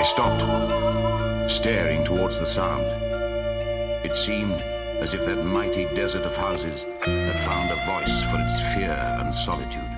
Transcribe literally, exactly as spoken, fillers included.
stopped, staring towards the sound. It seemed as if that mighty desert of houses had found a voice for its fear and solitude.